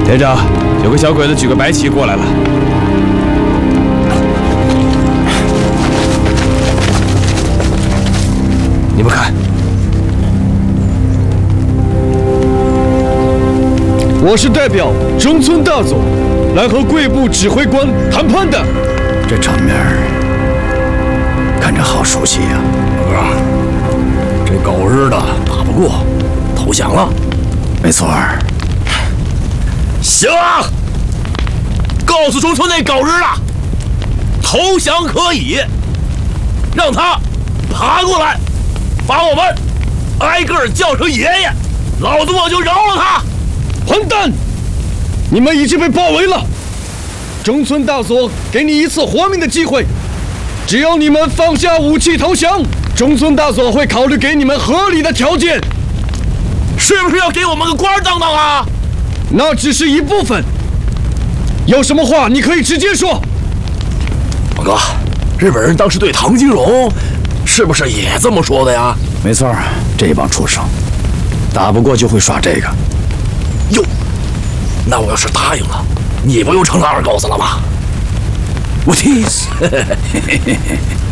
连长，有个小鬼子举个白旗过来了。你们看， 我是代表中村大佐来和贵部指挥官谈判的。 这场面看着好熟悉呀！ 哥，这狗日的打不过，投降了。 没错。 行啊，告诉中村那狗日的，投降可以，让他爬过来，把我们挨个叫声爷爷，老子我就饶了他。 混蛋！你们已经被包围了，中村大佐给你一次活命的机会，只要你们放下武器投降，中村大佐会考虑给你们合理的条件。 是不是要给我们个官当当啊？ 那只是一部分，有什么话你可以直接说。 王哥，日本人当时对唐金荣是不是也这么说的呀？ 没错，这帮畜生打不过就会耍这个。 哟，那我要是答应了，你不又成了二狗子了吗？我踢死！